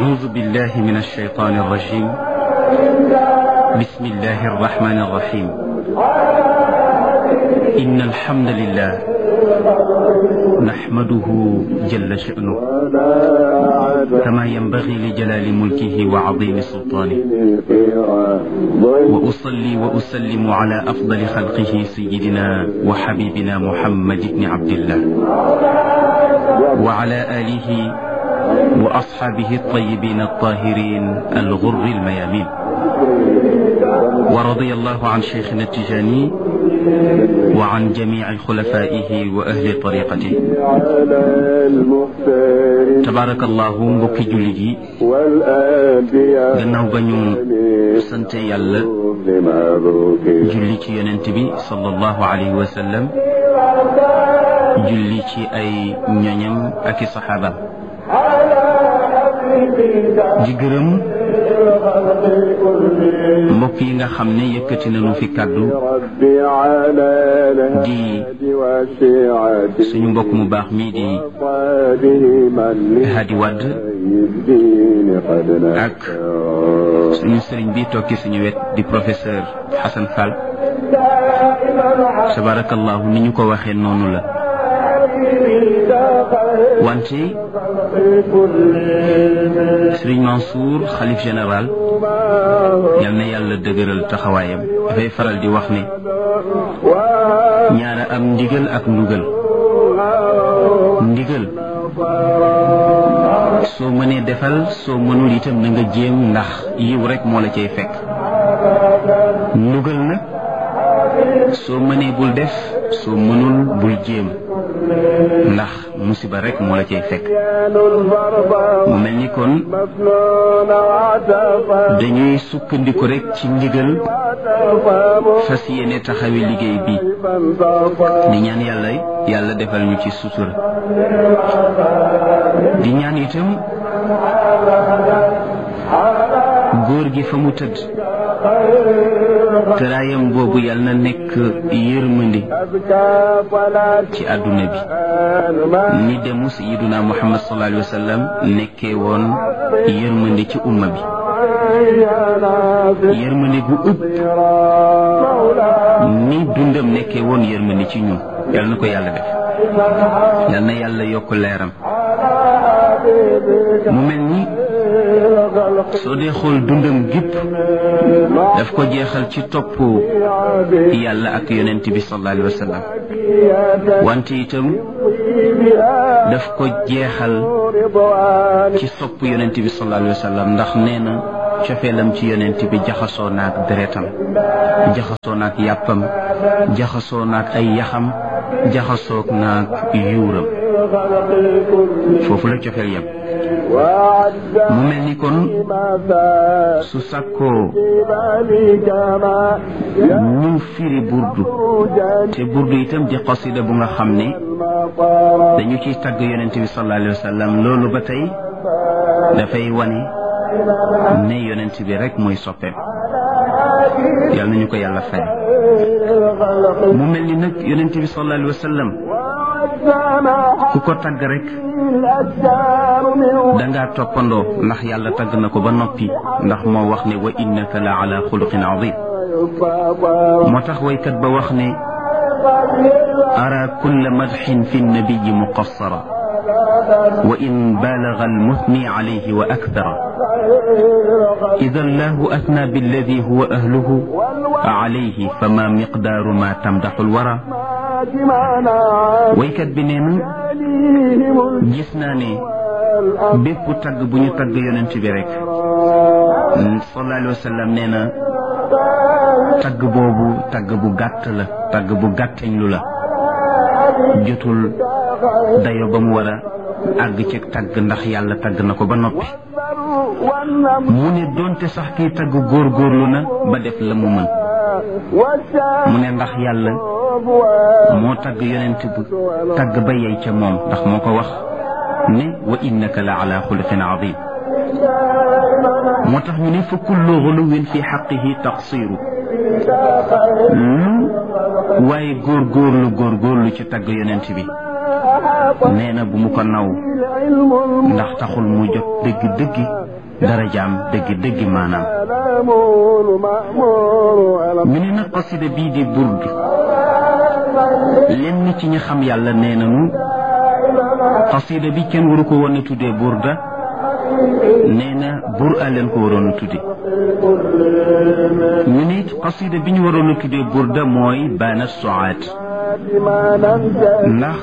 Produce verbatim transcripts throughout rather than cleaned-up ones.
أعوذ بالله من الشيطان الرجيم. بسم الله الرحمن الرحيم. إن الحمد لله نحمده جل شأنه كما ينبغي لجلال ملكه وعظيم سلطانه، وأصلي وأسلم على أفضل خلقه سيدنا وحبيبنا محمد بن عبد الله وعلى آله وأصحابه الطيبين الطاهرين الغر الميامين، ورضي الله عن شيخنا التجاني وعن جميع خلفائه وأهل طريقته. تبارك الله. mbokki jullit yi, gannaaw ba ñu sant yàlla julli ci yonent bi sallallahu alayhi wa sallam, julli ci ay ñoñam ak i saxaabam, di gërëm mbokk yi nga xam ne yëkkati nañu fi kàddu di suñu mbokk mu baax mii di Hady Wade ak suñu sëriñ bi tokki suñu wet di professeur Hassan Fall. tabarakallahu, ni ñu ko waxee noonu la. wante Serigne Mansour xalif général, yal na yàlla dëgëral taxawaayam, dafay faral di wax ne ñaara am ndigal ak ndugal. ndigal soo mënee defal, soo mënul itam na nga jéem, ndax yiw rek moo la cay fekk. ndugal nag soo mënee bul def, soo mënul bul jéem, ndax musiba rek moo la cay fekk. mu mel ni kon dañuy sukkandiku rek ci ndigal, fas yéene taxawi liggéey bi, di ñaan yàlla yàlla defal ñu ci sutura, di ñaan itam góor gi fa mu tëdd tëraayam boobu yàlla na nekk yërmandi ci àdduna bi, ni demu sayyiduna Muhammad sallallahu alayhi wa sallam nekkee woon yërmandi ci umma bi, yërmandi gu ëpp ni dundam nekkee woon yërmandi ci ñun. yàlla na ko yàlla def, yàlla na yàlla yokk leeram. mu mel ni soo dee xool dundam gépp daf ko jeexal ci topp yàlla ak yonent bi sallallahu alayhi wa sallam, wante itam daf ko jeexal ci sopp yonent bi sallallahu alayhi wa sallam, ndax nee na cofeelam ci yonent bi jaxasoo naak deretam, jaxasoo naak yàppam, jaxasoo naak ay yaxam, jaxasoo naak yuuram. foofu la cofeel yam. mu mel ni kon su sàkkoo ñu firi burdu, te burdu itam di qasida bu nga xam ne dañu ciy tagg yonent bi sallallahu alayhi wa sallam, loolu ba tey dafay wane ne yonent bi rek mooy soppeem. yàlla nañu ko yàlla fay. mu mel ni nag yonent bi sallallahu alayhi wa sallam ku ko tagg rek dangaa toppandoo, ndax yàlla tagg na ko ba noppi, ndax moo wax ne wa innaka la ala xuluqin azim. moo tax waykat ba wax ne ara kulla madxin fi nnabiyi muqassara wa in baalaga almuthni alayhi wa akthara, idan lahu athna billadi huwa ahluhu alayhi fama miqdaaru ma tamdaxu alwara. waykat bi nee na gis naa ne bépp tagg bu ñu tagg yonent bi rek sallallahu alayhi wa sallam, nee na tagg boobu tagg bu gàtt la, tagg bu gàtteñ lu la, jotul dayo ba mu war a àgg ci tagg, ndax yàlla tagg na ko ba noppi. mu ne doonte sax kiy tagg góorgóorlu na ba def la mu mën, mu ne ndax yàlla moo tagg yonent bi tagg ba yey ca moom, ndax moo ko wax ne wa innaka la ala xuluqin azim. moo tax ñu ne fa kullu xuluwin fi xaqihi taqsiru, lu waaye góorgóorlu góorgóorlu ci tagg yonent bi nee na bu mu ko naw, ndax taxul mu jot dëgg dëgg darajaam dëgg dëgg maanaam ñu ne nag qasida bii di burd lenn ci ñi xam yàlla nee nañu qasida bi kenn waru ko woon a tuddee burda nee na bur a leen ko waroon a tudde ñu ne qasida bi ñu waroon a tuddee burda mooy baana suaat ndax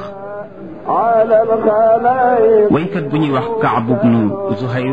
waykat bu ñuy wax Kaab ibnu Zuhayr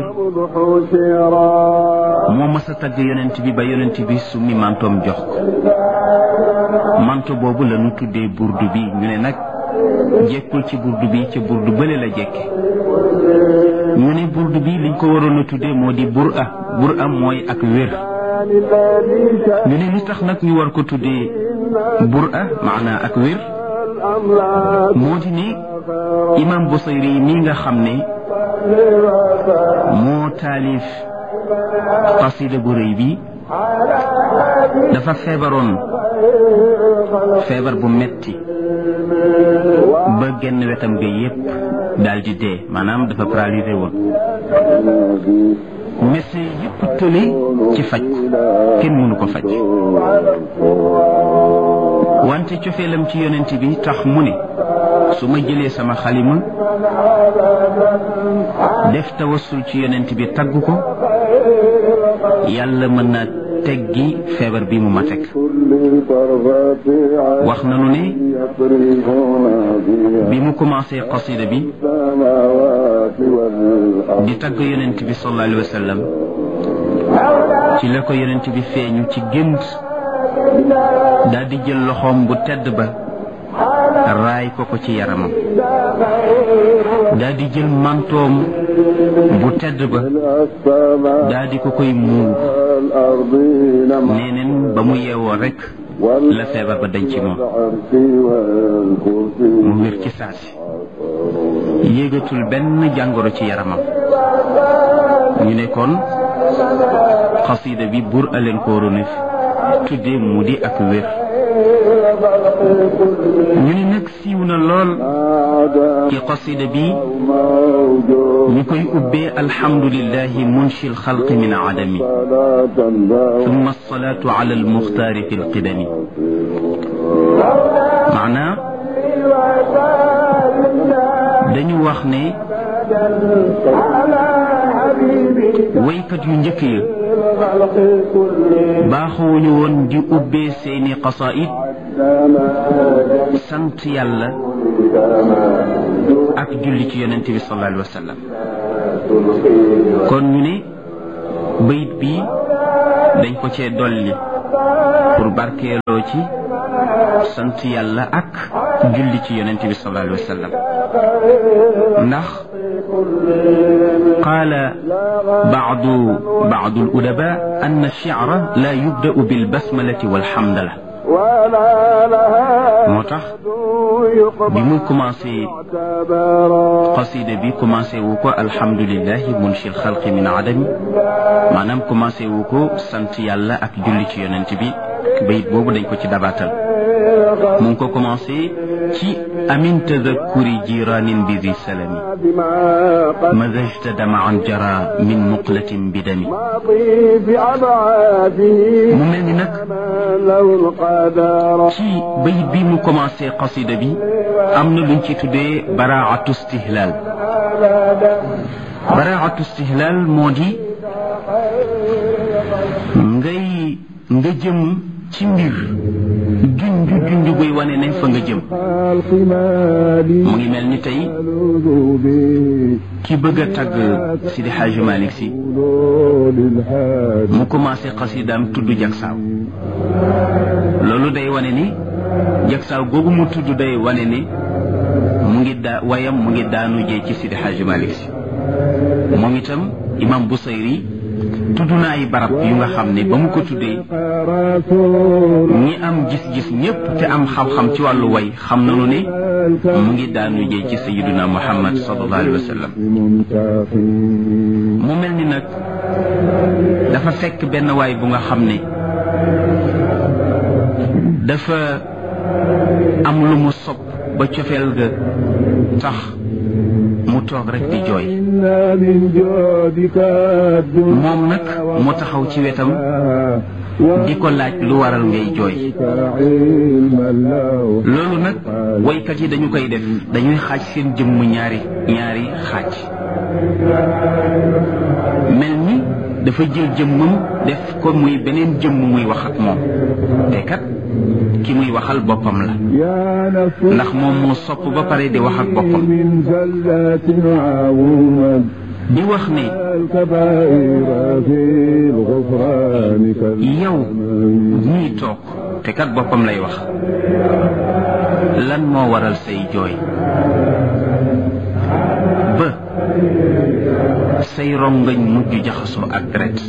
moo mas a tagg yonent bi ba yonent bi summi mantoom jox ko manto boobu la ñu tuddee burdu bi ñu ne nag jekkul ci burdu bi ca burdu bële la jekke ñu ne burdu bi liñ ko waroon a tuddee moo di bur a bur a mooy ak wér ñu ne li tax nag ñu war ko tuddee bur a maanaa ak wér moo di ne imam Busayri mi nga xam ne moo taalif qasida bu rëy bi dafa feebaroon feebar bu metti ba genn wetam ga yépp daal di dee maanaam dafa paralysé woon médecin yépp tële ci faj kenn mënu ko faj wante cofeelam ci yonent bi tax mu ne su ma jëlee sama xalima def tawassul ci yonent bi tagg ko yàlla mën na teggi feebar bi mu ma teg wax nanu ne bi mu commencé qasida bi di tagg yonent bi sallallahu alayhi wa sallam ci la ko yonent bi feeñu ci gént daal di jël loxoom bu tedd ba raay ko ko ci yaramam daal di jël mantoom bu tedd ba daal di ko koy muur neeneen ba mu yeewoo rek la feebar ba dañ ci moom mu wér ci saasi yéegatul benn jàngoro ci yaramam ñu ne kon xasida bi bur aleen ko waroon tudde mu di ak wér ñu ne nag siiw na lool ci qasida bi ñu koy ubbee alhamdulillahi munshi alxalqi min adami thumma alsalatu ala almuxtaari fi alqidami maanaa dañu wax ne waykat yu njëkk ya baaxuwuñu woon di ubbee seeni qasaid sant yàlla ak julli ci yonent bi sallallahu alayhi wa sallam kon ñu ne bayit bi dañ ko cee dolli pour barkeeloo ci sant yàlla ak julli ci yonent bi sallallahu alayhi wa sallam ndax qaala ba'du ba'du al-udaba anna ash-shi'ra la yubda'u bil basmalati wal hamdala moo tax bi mu commencé qasida bi commencé wu ko alhamdulillahi munshi al-khalqi min adami maanaam commencé wu ko sant yàlla ak julli ci yonent bi bayit boobu dañ ko ci dabaatal mu ngi ko commencé ci amin tadakkuri jiranin bi di salami mazajta damaan jara min muqlatin bidami mu mel ni nag ci bayit bi mu commencé qasida bi am na luñ ci tuddee baraatu istihlal baraatu istihlal moo di ngay nga jëm ci mbir junj junj buy wane ne fa nga jëm mu ngi mel ni tey ki bëgg a tagg Sidi Hadji Malick Sy mu commencé xasidaam tudd jagsaaw loolu day wane ni jagsaaw googu mu tudd day wane ni mu ngi daa wayam mu ngi daanu jee ci Sidi Hadji Malick Sy moom itam imam Busayri tudd na ay barab yu nga xam ne ba mu ko tuddee ñi am gis-gis ñépp te am xam-xam ci wàllu way xam nañu ne mu ngi daanu jee ci sayyiduna Muhammad sallallahu alayhi wa sallam mu mel ni nag dafa fekk benn waay bu nga xam ne dafa am lu mu sopp ba cofeel ga tax mu toog rek di jooy moom nag mu taxaw ci wetam di ko laaj lu waral ngay jooy. loolu nag waykat yi dañu koy def dañuy xaaj seen jëmm ñaari ñaari xaaj mel ni dafa jël jëmmam def ko muy beneen jëmm muy wax ak moom te kat ki muy waxal boppam la ndax moom moo sopp ba pare di wax ak boppam di wax ne yow ñii toog te kat boppam lay wax lan moo waral say jooy ba say rongañ mujj jaxasoo ak deret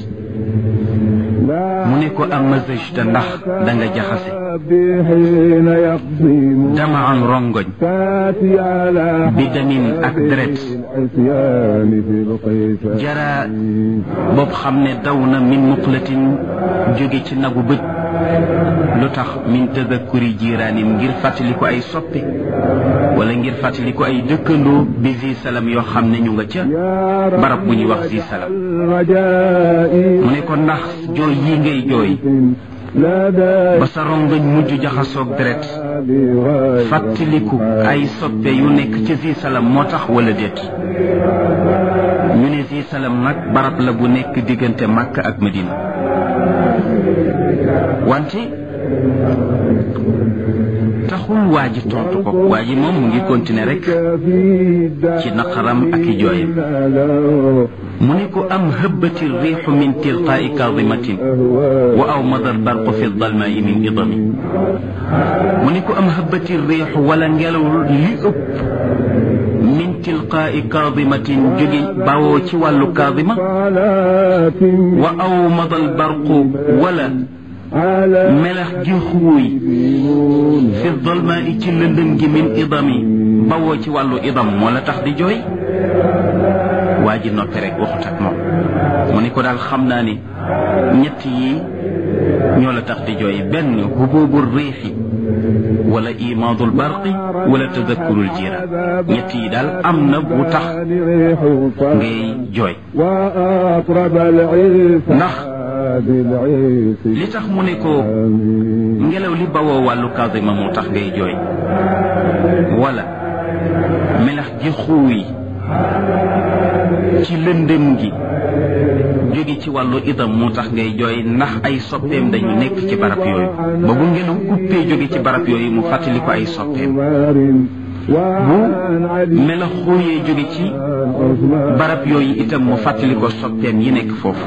mu ne ko am mazajta ndax da nga jaxase dama an rongoñ bi damin ak deret jara boobu xam ne daw na min muqlatin jóge ci nagu bët lu tax min tadakkuri jiiraanin ngir fàttali ko ay soppe wala ngir fàttali ko ay dëkkandoo bi zi salam yoo xam ne ñu nga ca barab bu ñuy wax zi salam mu ne ko ndax jooy yi ngay jooy ba sa rongañ mujj jaxasoog deret fàttaliku ay soppe yu nekk ci zi salam moo tax wala déet ñu ne zi salam nag barab la bu nekk diggante Makka ak Medina wante taxul waa ji tontu ko waa ji moom mu ngi continuer rek ci naqaram ak i jooyam mu ne ko am hëbbati riixu min tilqaa'i kaadimatin wa aw madal barqu fi dalmaa'i min idami mu ne ko am hëbbati riixu wala ngelaw li ëpp min tilqaa'i kaadimatin jóge bawoo ci wàllu kaadima wa aw madal barqu wala melax gi xuuy fi dalmaa'i ci lëndëm gi min idami bawoo ci wàllu idam moo la tax di jooy waa ji noppi rek waxut ak moom mu ni ko daal xam naa ni ñett yi ñoo la tax di jooy benn hububu riixi wala imaadul barqi wala tadakkurul jiiraan ñett yi daal am na bu tax ngay jooy ndax li tax mu ne ko ngelaw li bawoo wàllu kaadima moo tax ngay jooy wala melax gi xuuy ci lëndëm gi jóge ci wàllu idam moo tax ngay jooy ndax ay soppeem dañu nekk ci barab yooyu ba bu ngelaw uppee jóge ci barab yooyu mu fàttali ko ay soppeem bu melax xuuyee jóge ci barab yooyu itam mu fàttali ko soppeem yi nekk foofu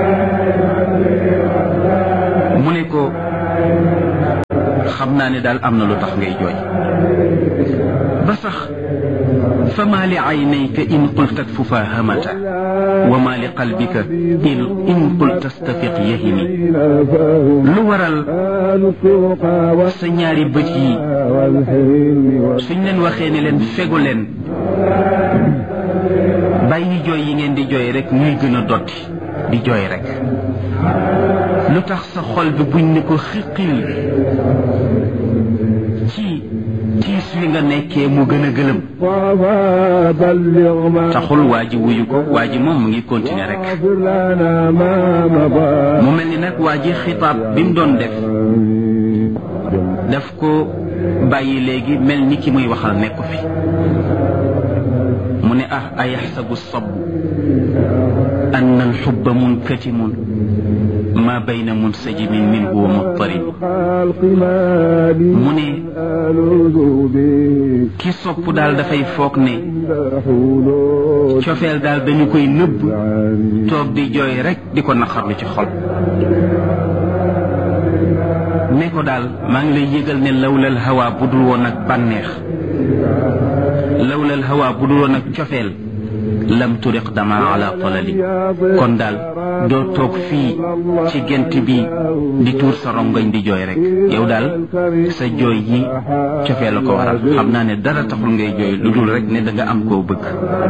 mu ne ko xam naa ne daal am na lu tax ngay jooy ba sax fa maa li aynayka in qulta fufahamata wa maa li qalbika in qulta stafiq yahimi lu waral sa ñaari bët yi suñ leen waxee ne leen fegu leen bàyyi jooy yi ngeen di jooy rek ñuy gën a dotti di jooy rek lu tax sa xol bi buñ ne ko xiqil ci tiis wi nga nekkee mu gën a gëlëm taxul waa ji wuyu ko waa ji moom mu ngi continuer rek mu mel ni nag waa ji xitaab bi mu doon def daf ko bàyyi léegi mel ni ki muy waxal nekku fi mu ne ah ayaxsabu sabu anna alxubba munkatimun ma bayna munsajimin minhu wa muttarib mu ne ki sopp daal dafay foog ne cofeel daal dañu koy nëbb toog di jooy rek di ko naqarlu ci xol ne ko daal maa ngi lay yëgal ne lawlal hawa bu dul woon ak bànneex lawlal hawa bu dul woon ak cofeel lam turiq dama ala talali kon daal doo toog fii ci gent bi di tuur sa rongoñ di jooy rek yow daal sa jooy yi cofee la ko waral xam naa ne dara taxul ngay jooy lu dul rek ne da nga am koo bëgg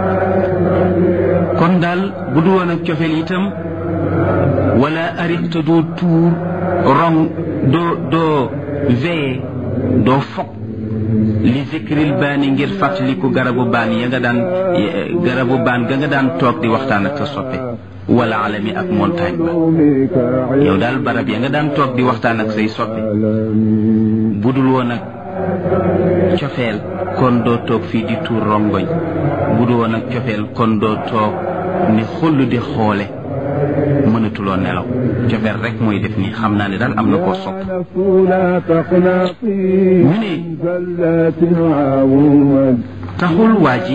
kon daal bu dul woon ak cofeel itam wala ariqta doo tuur rong doo doo veye doo fokk li zikril baani ngir fàttaliku garabu baan ya nga daan garabu baan ga nga daan toog di waxtaan ak sa soppe wala alami ak montagne ba yow daal barab ya nga daan toog di waxtaan ak say soppe budul woon ak cofeel kon doo toog fii di tuur rongoñ budul woon ak cofeel kon doo toog ni xull di xoole mënatuloo nelaw cofeel rek mooy def nii xam naa ne daal am na koo sopp ñu ne taxul waa ji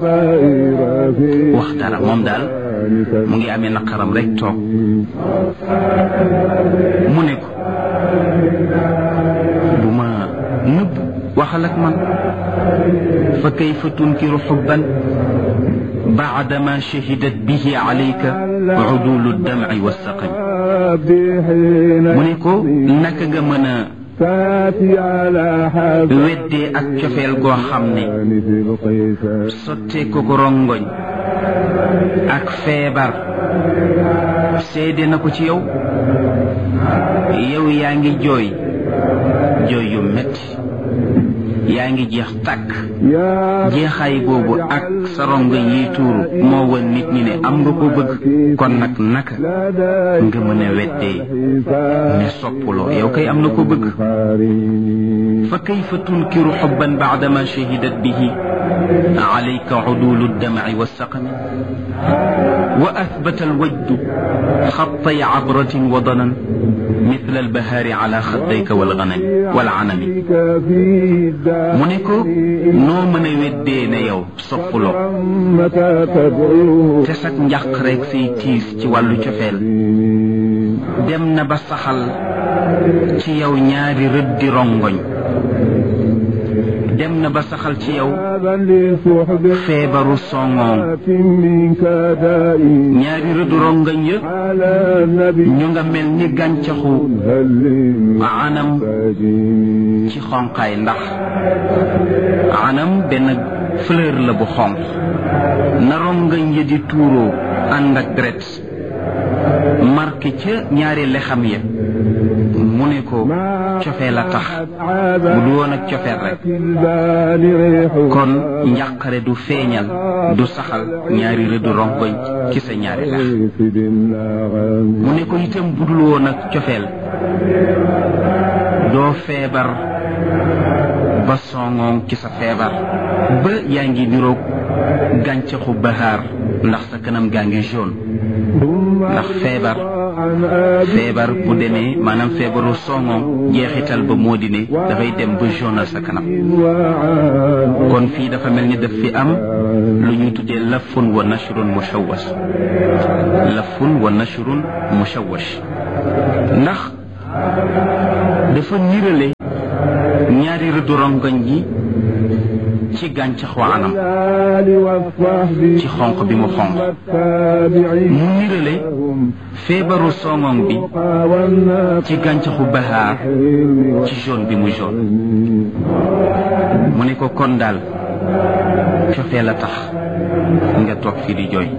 wax dara moom daal mu ngi amee naqaram rek toog mu ne ko bu ma nëbb waxal ak man fa kayfa tunkiru xubban baadama shahidat bihi alayka udulu damci wassaqami mu ne ko naka nga mën a weddee ak cofeel goo xam ne sottee ko ko rongoñ ak feebar seede na ko ci yow yow yaa ngi jooy jooy yu metti yaa ngi jeex tàkk jeexaay boobu ak sa rongoñ yiy tuuru moo won nit ñi ne am nga ko bëgg kon nag naka nga mën a weddee ne soppuloo yow kay am na ko bëgg fa kayfa tunkiru xubban baadama shahidat bihi alayka udulu damci wassaqami wa athbata alwajdu xattay cabratin wa danan مثل البهار على خديك والغنم والعنم mu ne ko noo mën a weddee ne yow soppuloo te sag njàq rek say tiis ci wàllu cofeel dem na ba saxal ci yow ñaari rëddi rongoñ dem na ba saxal ci yow feebaru songoon ñaari rëddu rongoñ ya ñu nga mel ni gàncaxu anam ci xonqaay ndax anam benn fleur la bu xonq na rongoñ ya di tuuroo ànd ak deret marqué ca ñaari lexam ya mu ne ko cofeel la tax bu du woon ak cofeel rek kon njàqare du feeñal du saxal ñaari rëddu rongoñ ci sa ñaari lex mu ne ko itam bu dul woon ak cofeel doo feebar ba songoon ci sa feebar ba yaa ngi niroog gàncaxu bahaar ndax sa kanam gaa ngi jaune ndax feebar feebar bu demee maanaam feebaru songoon jeexital ba moo di ne dafay dem ba jaunal sa kanam kon fii dafa mel ni daf fi am lu ñuy tuddee lafun wa nashrun mushawwash lafun wa nashrun mushawwash ndax dafa nirale ñaari rëddu rongoñ yi ci gàncaxu anam ci xonq bi mu xonq mu nirale feebaru songoŋ bi ci gàncaxu bahaar ci jaune bi mu jaune mu ne ko kon daal cofee la tax nga toog fii di jooy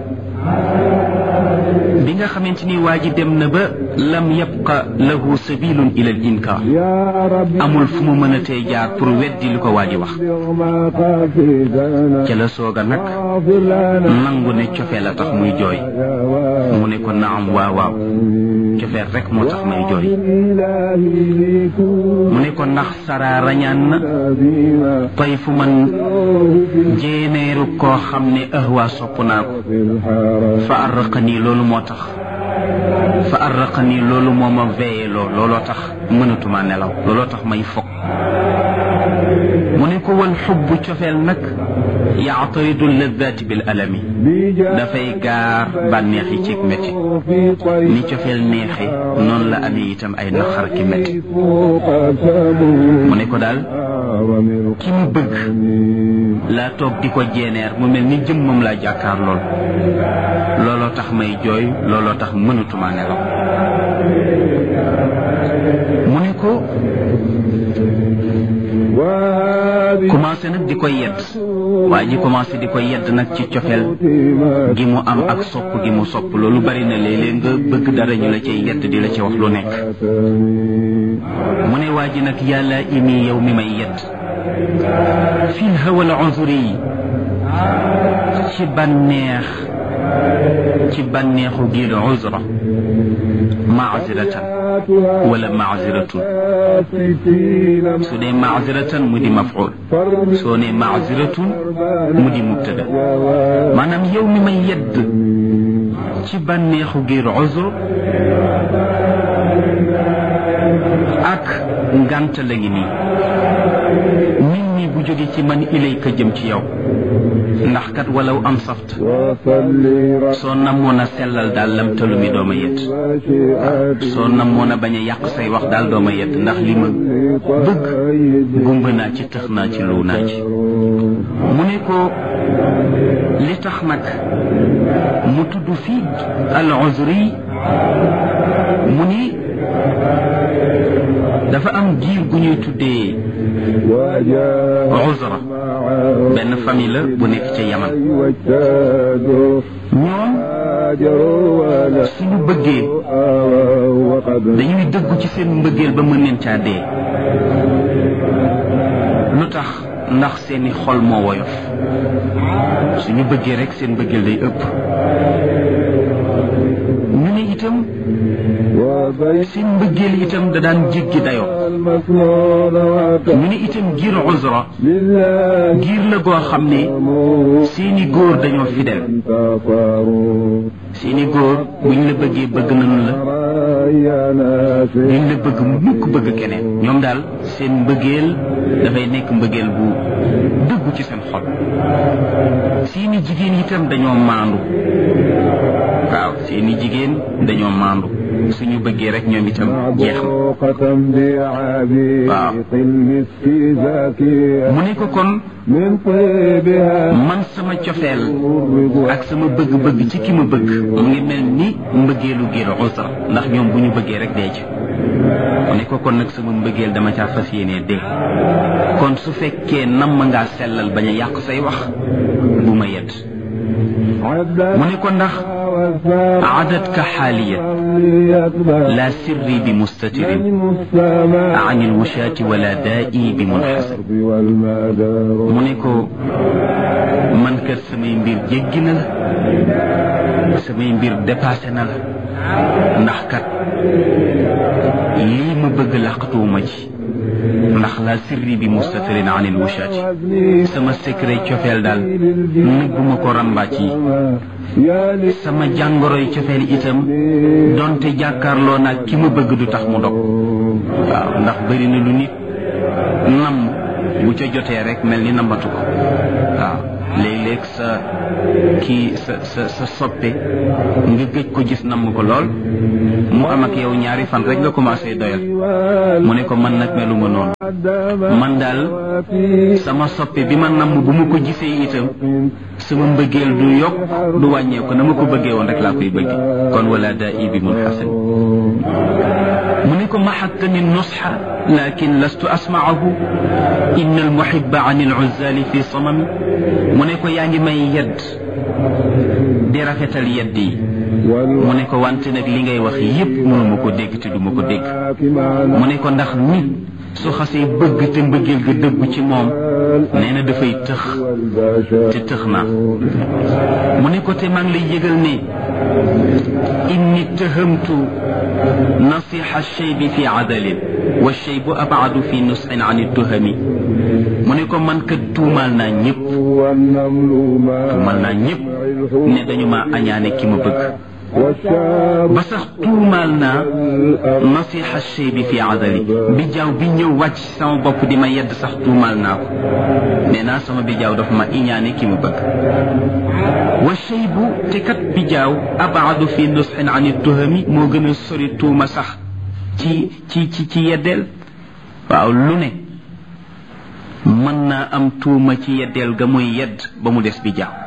bi nga xamante ni waa ji dem na ba lam yabqa lahu sabilun ila al inkar amul fu mu mën a tey jaar pour weddi li ko waa ji wax ca la sooga nag nangu ne cofee la tax muy jooy mu ne ko naam waaw waaw cofee rek moo tax may jooy mu ne ko ndax sara rañaan na tay fu man jéeneeru koo xam ne ahwa sopp naa ko fa arraqani loolu moo tax fa arraqani loolu moo ma veillé loo looloo tax mënatuma nelaw looloo tax may fokk mu ne ko wal xubbu cofeel nag yaataridu laddaati bil alami dafay gaar bànneex yi ci métti ni cofeel neexe noonu la amee itam ay naqar ki métti mu ne ko daal ki mu bëgg laa toog di ko jeeneer mu mel ni jëmmam laa jàkkaar lool looloo tax may jooy looloo tax mënatuma nelaw mu ne ko commencé nag di ko yedd waa ji commencé di ko yedd nag ci cofeel gi mu am ak sopp gi mu sopp loolu bari na léeg-léeg nga bëgg dara ñu la cay yedd di la ci wax lu nekk mu ne waa ji nag yàlla imi yow mi may yedd fi lhawa al uzri ci bànneex ci bànneexu giir uzra maaziratan wala maaziratun su dee maaziratan mu di maf'ul soo ne maaziratun mu di mubtada maanaam yow mi may yedd ci bànneexu giir uzra ak ngant la ngi nii nit ñi bu jóge ci man ilayka jëm ci yow ndax kat walaw am saft soo namoon a sellal daal lam talu mi dooma yedd soo namoon a bañ a yàq say wax daal dooma yedd ndax li ma bëgg gumba naa ci tëx naa ci lu naa ci mu ne ko li tax nag mu tudd fii al uzri mu ni dafa am giir gu ñuy tuddee uzra benn famille la bu nekk ca Yaman ñoom suñu bëggee dañuy dëggu ci seen mbëggeel ba mën leen caa dee lu tax ndax seeni xol moo woyof suñu bëggee rek seen mbëggeel day ëpp ñu ne itam seen mbëggeel itam da daan jéggi dayoo ñu ne itam giir uzra giir la goo xam ne seeni góor dañoo fidèle seeni góor buñ la bëggee bëgg nañu la duñ la bëgg mukk bëgg keneen ñoom daal seen mbëggeel dafay nekk mbëggeel bu dëggu ci seen xol seeni jigéen itam dañoo maandu waaw seeni jigéen dañoo maandu suñu bëggee rek ñoom itam jeex na waaw mu ne ko kon man sama cofeel ak sama bëgg-bëgg ci ki ma bëgg mu ngi mel ni mbëggeelu giir uzra ndax ñoom bu ñu bëggee rek dee ci mu ne ko kon nag sama mbëggeel dama caa fas yéenee dee kon su fekkee nam ma ngaa sellal bañ a yàq say wax bu ma yedd mu ne ko ndax عددك حاليا لا سري بمستتر عن الوشاة ولا دائي بمنحسر منيكو من كر سمي مبير جيجنا سمي مبير دباسنا نحكت لي مبغ لقطو مجي ndax la sirri bi mustatirin an al wushati sama secret ciofel dal nëbbuma ko rambac yi sama jàngoroy ciofel itam donte jàkkaarloo naag ki ma bëgg du tax mu dog waaw ndax bari na lu nit nam bu ca jotee rek mel ni nambatu ko waaw léeg-léeg sa kii sa sa sa soppe nga gëj ko gis namm ko lool mu am ak yow ñaari fan rek nga commencé doyal mu ne ko man nag meluma noonu man daal sama soppe bi ma namm bu ma ko gisee itam sama mbëggeel du yokk du wàññeeku na ma ko bëggee woon rek laa koy bëgge kon wala daa i bi mun xasan mu ne ko maxattani nusxa lakin lastu asmaahu inna almuhibba an aluzali fi samami mu ne ko yaa ngi may yedd di rafetal yedd yi mu ne ko wante nag li ngay wax yépp mënuma ko dégg te duma ko dégg mu ne ko ndax nit su xasee bëgg te mbëggeel ga dëggu ci moom nee na dafay tëx te tëx na mu ne ko te maa ngi lay yëgal ne inni tahamtu nasiha shaybi fi adalin wa shaybu abadu fi nus'in an tuhami mu ne ko man kat tuumaal naa ñëpp tuumaal naa ñëpp ne dañu ma añaane ki ma bëgg ba sax tuumaal naa nasiha shaybi fi adali bi jaaw bi ñëw wàcc sama bopp di ma yedd sax tuumaal naa ko nee naa sama bi jaaw dafa ma iñaane ki ma bëgg wa shaybu te kat bi jaaw abadu fi nusxin an tuhami moo gën a sori tuuma sax ci ci ci ci yeddeel waaw lu ne mën naa am tuuma ci yeddeel ga muy yedd ba mu des bi jaaw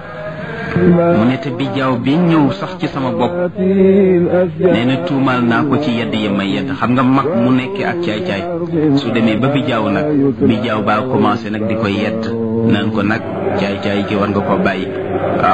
mu ne te bijaaw bi ñëw sax ci sama bopp nee na tuumaal naa ko ci yedd yi may yedd xam nga mag mu nekkee ak caay-caay su demee ba bijaaw nag bijaaw baa commencé nag di ko yedd naan ko nag caay-caay gi war nga ko bàyyi waaw